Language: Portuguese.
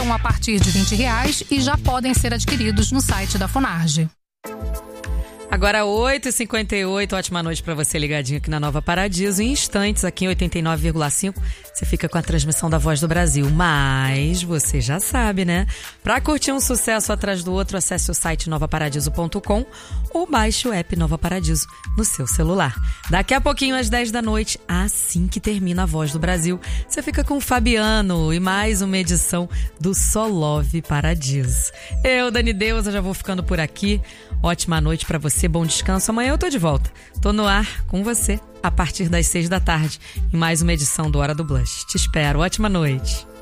custam a partir de R$20 e já podem ser adquiridos no site da Funarge. Agora 8h58, ótima noite para você ligadinho aqui na Nova Paradiso. Em instantes, aqui em 89,5, você fica com a transmissão da Voz do Brasil. Mas você já sabe, né? Para curtir um sucesso atrás do outro, acesse o site novaparadiso.com ou baixe o app Nova Paradiso no seu celular. Daqui a pouquinho, às 10 da noite, assim que termina a Voz do Brasil, você fica com o Fabiano e mais uma edição do Só Love Paradiso. Eu, Dani Deusa, já vou ficando por aqui. Ótima noite pra você, bom descanso. Amanhã eu tô de volta. Tô no ar com você a partir das 6 da tarde em mais uma edição do Hora do Blush. Te espero. Ótima noite.